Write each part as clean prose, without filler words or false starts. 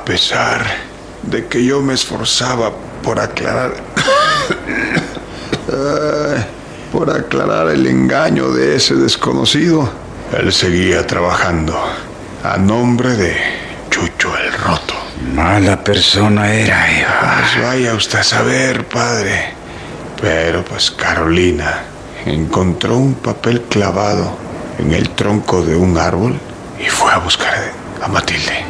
pesar de que yo me esforzaba por aclarar el engaño de ese desconocido, él seguía trabajando a nombre de Chucho el Roto. Mala persona era, Pues vaya usted a saber, padre. Pero pues Carolina encontró un papel clavado en el tronco de un árbol y fue a buscar a Matilde.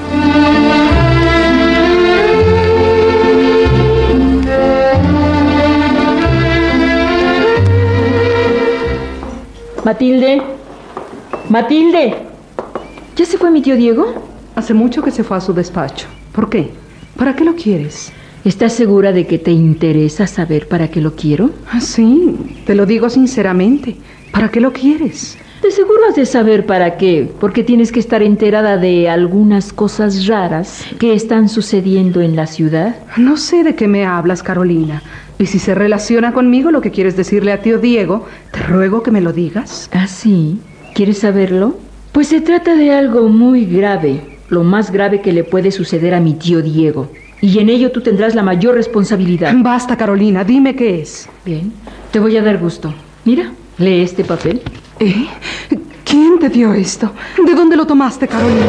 Matilde. Matilde. ¿Ya se fue mi tío Diego? Hace mucho que se fue a su despacho. ¿Por qué? ¿Para qué lo quieres? ¿Estás segura de que te interesa saber para qué lo quiero? Sí, te lo digo sinceramente. ¿Para qué lo quieres? De seguro has de saber para qué, porque tienes que estar enterada de algunas cosas raras que están sucediendo en la ciudad. No sé de qué me hablas, Carolina. Y si se relaciona conmigo lo que quieres decirle a tío Diego, te ruego que me lo digas. ¿Ah, sí? ¿Quieres saberlo? Pues se trata de algo muy grave, lo más grave que le puede suceder a mi tío Diego. Y en ello tú tendrás la mayor responsabilidad. Basta, Carolina, dime qué es. Bien, te voy a dar gusto. Mira, lee este papel. ¿Eh? ¿Quién te dio esto? ¿De dónde lo tomaste, Carolina?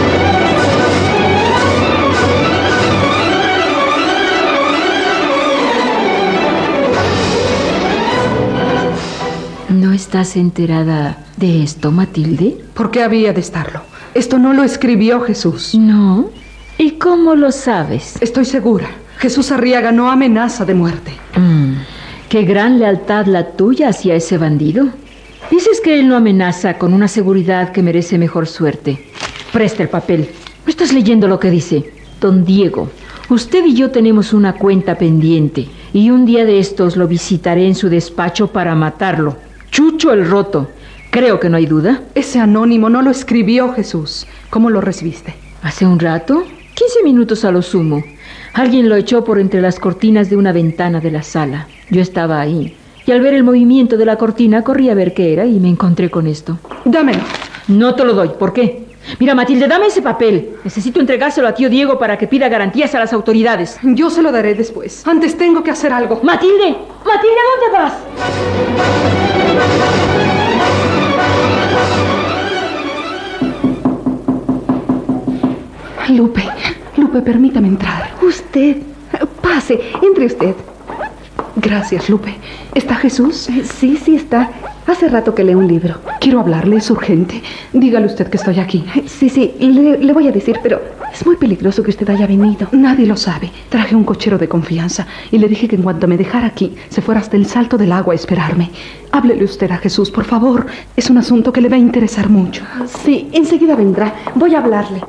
¿No estás enterada de esto, Matilde? ¿Por qué había de estarlo? Esto no lo escribió Jesús. ¿No? ¿Y cómo lo sabes? Estoy segura. Jesús Arriaga no amenaza de muerte. Qué gran lealtad la tuya hacia ese bandido. Dices que él no amenaza con una seguridad que merece mejor suerte. Presta el papel. ¿No estás leyendo lo que dice? Don Diego, usted y yo tenemos una cuenta pendiente y un día de estos lo visitaré en su despacho para matarlo. Chucho el Roto. Creo que no hay duda. Ese anónimo no lo escribió Jesús. ¿Cómo lo recibiste? ¿Hace un rato? 15 minutos a lo sumo. Alguien lo echó por entre las cortinas de una ventana de la sala. Yo estaba ahí. Y al ver el movimiento de la cortina, corrí a ver qué era y me encontré con esto. Dámelo. No te lo doy. ¿Por qué? Mira, Matilde, dame ese papel. Necesito entregárselo a tío Diego para que pida garantías a las autoridades. Yo se lo daré después. Antes tengo que hacer algo. ¡Matilde! ¡Matilde, ¿a dónde vas? Lupe, permítame entrar. Usted. Pase, entre usted. Gracias, Lupe. ¿Está Jesús? Sí, está. Hace rato que lee un libro. Quiero hablarle, es urgente. Dígale usted que estoy aquí. Sí, le voy a decir, pero es muy peligroso que usted haya venido. Nadie lo sabe. Traje un cochero de confianza y le dije que en cuanto me dejara aquí, se fuera hasta el salto del agua a esperarme. Háblele usted a Jesús, por favor. Es un asunto que le va a interesar mucho. Sí, enseguida vendrá. Voy a hablarle.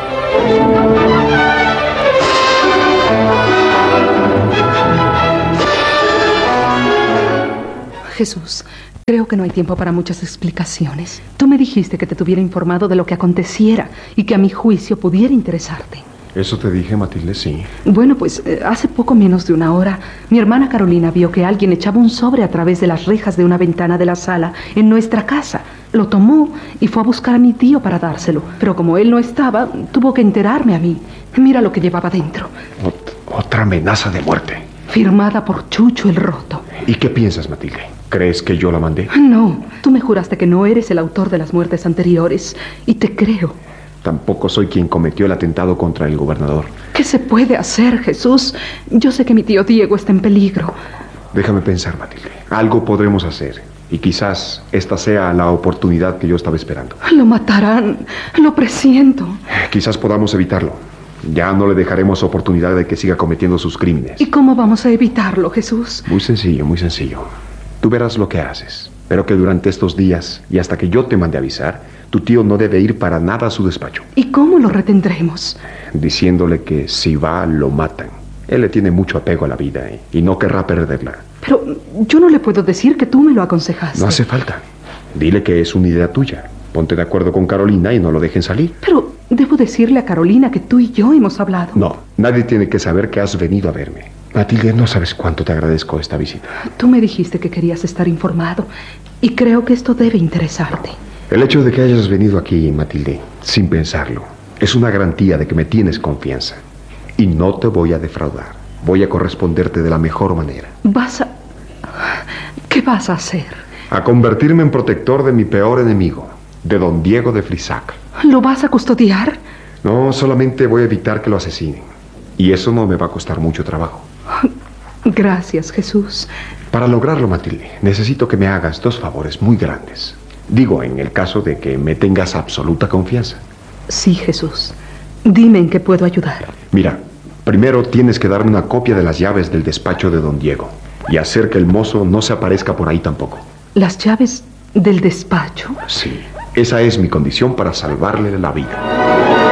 Jesús, creo que no hay tiempo para muchas explicaciones. Tú me dijiste que te tuviera informado de lo que aconteciera y que a mi juicio pudiera interesarte. ¿Eso te dije, Matilde? Sí. Bueno, pues hace poco menos de una hora, mi hermana Carolina vio que alguien echaba un sobre a través de las rejas de una ventana de la sala en nuestra casa. Lo tomó y fue a buscar a mi tío para dárselo. Pero como él no estaba, tuvo que enterarme a mí. Mira lo que llevaba dentro. Otra amenaza de muerte. Firmada por Chucho el Roto. ¿Y qué piensas, Matilde? ¿Crees que yo la mandé? No, tú me juraste que no eres el autor de las muertes anteriores. Y te creo. Tampoco soy quien cometió el atentado contra el gobernador. ¿Qué se puede hacer, Jesús? Yo sé que mi tío Diego está en peligro. Déjame pensar, Matilde. Algo podremos hacer. Y quizás esta sea la oportunidad que yo estaba esperando. Lo matarán. Lo presiento. Quizás podamos evitarlo. Ya no le dejaremos oportunidad de que siga cometiendo sus crímenes. ¿Y cómo vamos a evitarlo, Jesús? Muy sencillo, muy sencillo. Tú verás lo que haces. Pero que durante estos días, y hasta que yo te mande avisar, tu tío no debe ir para nada a su despacho. ¿Y cómo lo retendremos? Diciéndole que si va, lo matan. Él le tiene mucho apego a la vida, y no querrá perderla. Pero yo no le puedo decir que tú me lo aconsejaste. No hace falta. Dile que es una idea tuya. Ponte de acuerdo con Carolina y no lo dejen salir. Pero debo decirle a Carolina que tú y yo hemos hablado. No, nadie tiene que saber que has venido a verme. Matilde, no sabes cuánto te agradezco esta visita. Tú me dijiste que querías estar informado y creo que esto debe interesarte. El hecho de que hayas venido aquí, Matilde, sin pensarlo, es una garantía de que me tienes confianza. Y no te voy a defraudar. Voy a corresponderte de la mejor manera. ¿Qué vas a hacer? A convertirme en protector de mi peor enemigo, de don Diego de Frisac. ¿Lo vas a custodiar? No, solamente voy a evitar que lo asesinen. Y eso no me va a costar mucho trabajo. Gracias, Jesús. Para lograrlo, Matilde, necesito que me hagas 2 favores muy grandes. Digo, en el caso de que me tengas absoluta confianza. Sí, Jesús. Dime en qué puedo ayudar. Mira, primero tienes que darme una copia de las llaves del despacho de don Diego y hacer que el mozo no se aparezca por ahí tampoco. ¿Las llaves del despacho? Sí, esa es mi condición para salvarle la vida.